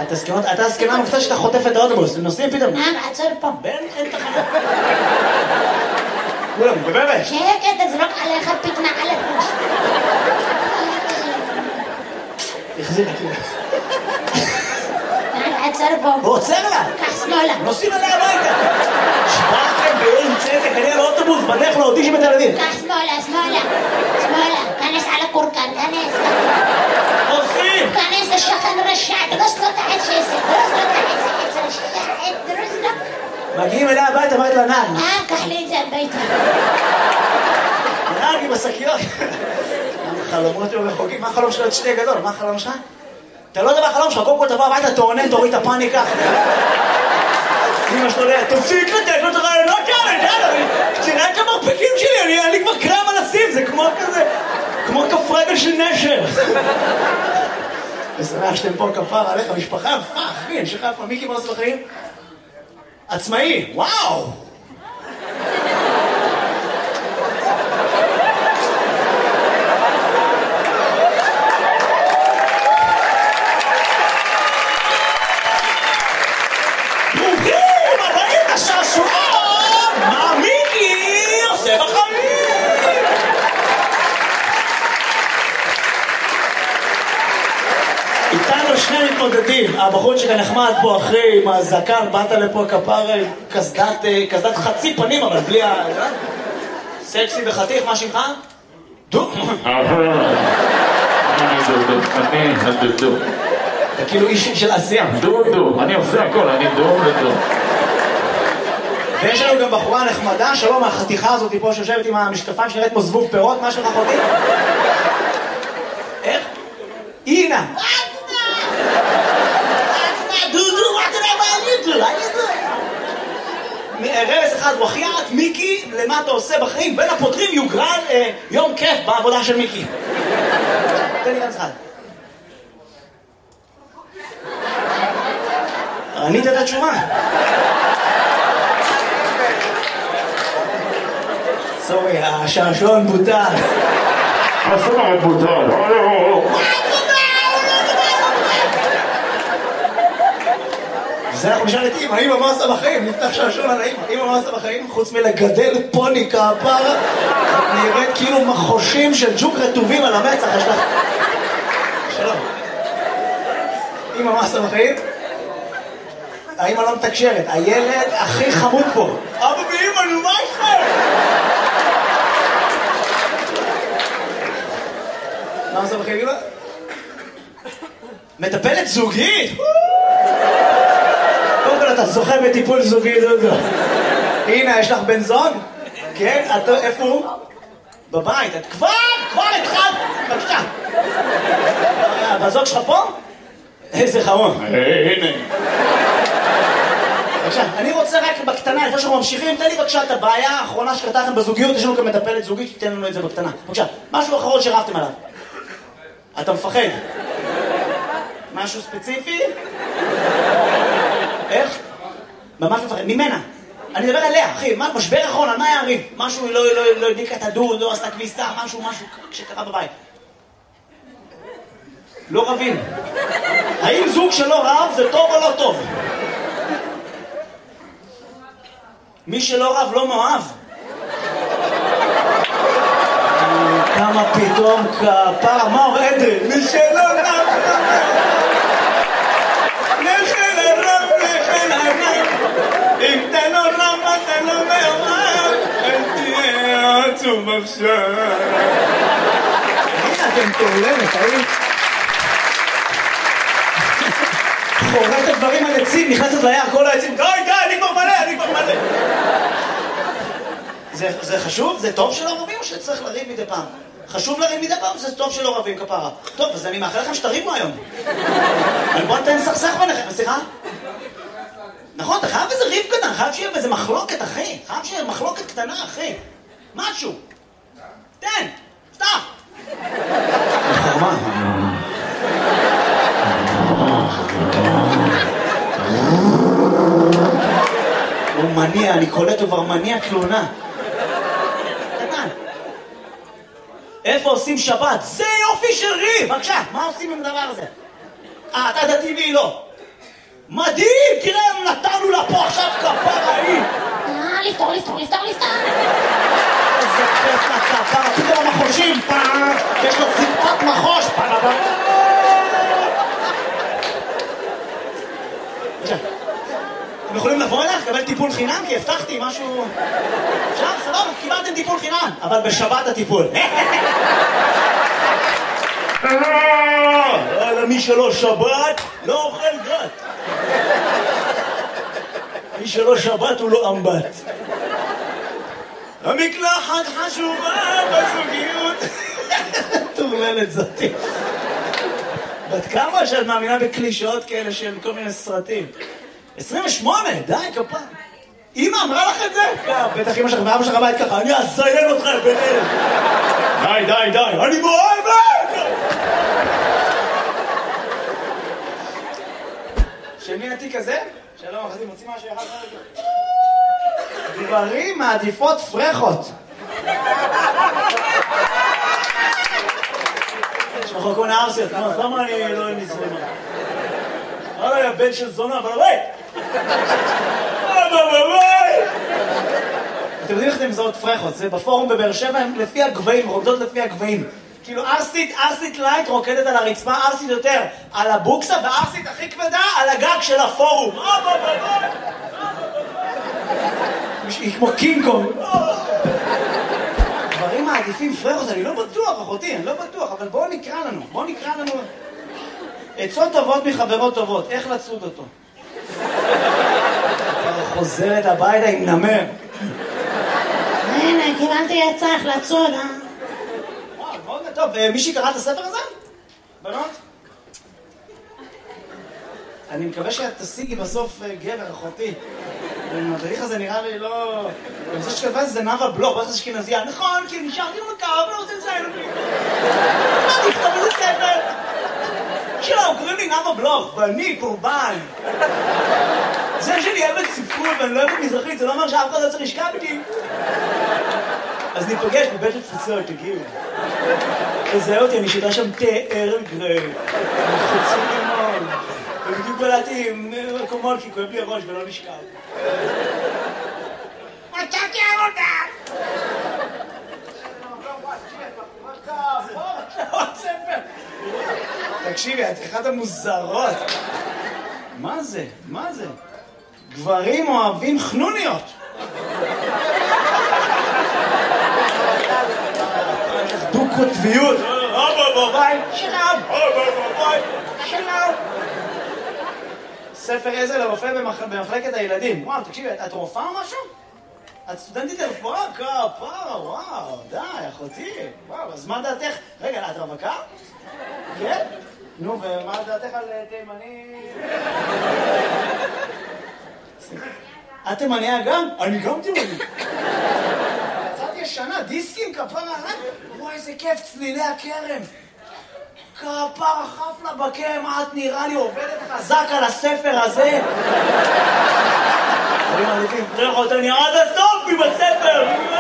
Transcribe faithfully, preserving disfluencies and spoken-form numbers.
אתה הזקנה מופתע שאתה חוטף את האוטובוס, נוסעים פתאום. נעם, עצור פה. בן, אין תחנה. כולם, גברת. שקט, תזרוק עליך פיתנה על הראש. החזיר את זה. נעם, עצור פה. הוא עוצר לה. קח שמאלה. נוסעים עליה הביתה. שבאתם באין צדק, אני על האוטובוס, בדרך לאודישן בתל אביב. קח שמאלה, שמאלה. שמאלה. כנס על הקורקן, כנס. עושים! כנס לשכן רשע, דרוס לו את העץ שעסק. דרוס לו את העץ, העץ רשע. דרוס לו. מגיעים אליה הביתה, אמרת לה נעל. אה, קח לי את זה הביתה. נעל עם השקיות. חלומות היו רחוקים. מה החלום שלו? את שתי גדול. מה החלום שלך? אתה לא יודע מה החלום שלך, קודם כל תבוא הביתה, תעונן, תוריד את הפאניקה. אמא שלו יודע, תפסיק לתת לו את הרעיונות כאלה, יאללה, תראה את המרפקים שלי, אני כבר קרם אנסים, זה כמו כזה, כמו כף רגל של נשר. ושמח שאתם פה כפר עליך, משפחה יפה, אחי, אני שלך יפה, מיקי מרס בחיים? עצמאי, וואו! הבחור שכאן נחמד פה אחרי עם הזקן, באת לפה כפר קסדת חצי פנים, אבל בלי ה... סקסי וחתיך, מה שמך? דו? אני דו, אני הדודו. אתה כאילו איש של עשייה. דודו, אני עושה הכל, אני דו ודו. ויש לנו גם בחורה נחמדה, שלום, החתיכה הזאת פה שיושבת עם המשקפיים שנראית כמו זבוב פירות, מה שלך חותי? איך? אינה! רמז אחד, בחייאת, מיקי, למה אתה עושה בחיים? בין הפותרים יוגרל אה, יום כיף בעבודה של מיקי. תן לי רמז אחד. ענית את התשובה. סורי, השעשועון בוטל. השעשועון בוטל. זה אנחנו נשאל את אמא, אמא מה עושה בחיים? נפתח שעשועון על האמא. אמא מה עושה בחיים? חוץ מלגדל פוני כפרה, נראית כאילו מחושים של ג'וק רטובים על המצח. יש לך... שלום. אמא מה עושה בחיים? האמא לא מתקשרת, הילד הכי חמוד פה. אבא ואמא, נו מה יש לך? מה עושה בחיים אמא? מטפלת זוגית! קודם כל אתה זוכה בטיפול זוגי, דודו. הנה, יש לך בן זוג? כן? איפה הוא? בבית. את כבר, כבר התחלת. בבקשה. בזוג שלך פה? איזה חמוד. הנה. בבקשה, אני רוצה רק בקטנה, לפני שאנחנו ממשיכים, תן לי בבקשה את הבעיה האחרונה שקרתה לכם בזוגיות, יש לנו גם מטפלת זוגית, תיתן לנו את זה בקטנה. בבקשה, משהו אחרון שרבתם עליו. אתה מפחד? משהו ספציפי? איך? ממש מפחד, ממנה. אני מדבר עליה, אחי, מה, משבר אחרון, על מה היה הריב? משהו, לא, לא, לא הדליקה את הדוד, לא עשתה כביסה, משהו, משהו שקרה בבית. לא רבים. האם זוג שלא רב זה טוב או לא טוב? מי שלא רב לא מאוהב. כמה פתאום כפרה, מה אור עדרי? מי שלא רב נכן הרב, נכן הרב. אם אתה לא רב, אתה לא מאוהב, אל תהיה עצוב עכשיו. הנה אתם תעולמת, האם? חורט הדברים על עצים, נכנסת ליער, כל העצים, די, די, אני כבר מלא, אני כבר מלא. זה, זה חשוב? זה טוב שלא רבים או שצריך לריב מדי פעם? חשוב לריב מדי פעם? זה טוב שלא רבים כפרה. טוב, אז אני מאחל לכם שתריבו היום. אבל בוא נתן סכסך ביניכם, סליחה? נכון, אתה חייב איזה ריב קטן, חייב שיהיה איזה מחלוקת, אחי. חייב שיהיה מחלוקת קטנה, אחי. משהו. תן, פתח. חרמה. הוא מניע, אני קולט, הוא כבר מניע תלונה. קטן. איפה עושים שבת? זה יופי של ריב! בבקשה, מה עושים עם הדבר הזה? אה, אתה דתי והיא לא. מדהים! תראה, נתנו לה פה עכשיו כפרה היא! אה, לפתור, לפתור, לפתור, לפתור. איזה כיף לכפרה, פתאום המחושים, פעם, יש לו זקפת מחוש, פעם. אתם יכולים לבוא אליך, לקבל טיפול חינם, כי הבטחתי משהו... עכשיו, סבבה, קיבלתם טיפול חינם, אבל בשבת הטיפול. מי שלא שבת, לא אוכל גת. מי שלא שבת הוא לא אמבט. המקלחת חשובה בזוגיות. טורללת זאתי. בת כמה שאת מאמינה בקלישאות כאלה של כל מיני סרטים? עשרים ושמונה, די כפה. אמא אמרה לך את זה? בטח אמא שלך ואבא שלך בית ככה, אני אזיין אותך ביניהם. די, די, די, אני מואבת! של מי התיק הזה? שלום, אחזים, מוצאים משהו אחד חלק. גברים מעדיפות פרחות. יש לך כל מיני ארסיות, למה אני לא עם נזרמה? וואלה, הבן של זונה, אבל אולי! אתם יודעים איך אתם מזהות פרחות? זה בפורום בבאר שבע, הם לפי הגבהים, רוקדות לפי הגבהים. כאילו ארסית, ארסית לייט רוקדת על הרצפה, ארסית יותר על הבוקסה, וארסית הכי כבדה על הגג של הפורום. היא כמו קינג קונג. דברים מעדיפים פרחות, אני לא בטוח, אחותי, אני לא בטוח, אבל בואו נקרא לנו, בואו נקרא לנו. עצות טובות מחברות טובות, איך לצוד אותו? חוזרת הביתה עם נמר. הנה, קיבלתי עצה איך לצוד, אה? וואו, מאוד טוב. מישהי קרא את הספר הזה? בנות? אני מקווה שאת תשיגי בסוף גבר, אחותי. המדריך הזה נראה לי לא... אני חושב שכתבה את זה נאווה בלוך, באיזה אשכנזייה. נכון, כי נשארתי במקר, אבל לא רוצה לציין אותי. מה תכתוב איזה ספר? שלום, קוראים לי נאווה בלוך, ואני קורבן. זה שאני אוהבת ספרות ואני לא אוהבת מזרחית, זה לא אומר שאף אחד לא צריך לשכב איתי. אז ניפגש בבית התפוצות, תגיעו. תזהה אותי, אני שיטה שם תאר גרי. חוצים לימון. ובדיוק בלעתי עם מקומות, כי כואב לי הראש ולא נשכב. מצאתי עבודה! תקשיבי, את אחת המוזרות. מה זה? מה זה? גברים אוהבים חנוניות. דו-קוטביות. ביי, שלום. שלום. ספר עזר לרופא במחלקת הילדים. וואו, תקשיבי, את רופאה או משהו? את סטודנטית לרפואה? כפרה, וואו, די, אחותי. וואו, אז מה דעתך? רגע, את רווקה? כן? נו, ומה דעתך על תימני? את תימניה גם? אני גם תימני. קצת ישנה, דיסקים, כפרה, וואי, איזה כיף, צלילי הכרם. כפרה, חפלה בכרם, את נראה לי עובדת חזק על הספר הזה. אני מעדיפים פרחות, אני עד הסוף עם הספר.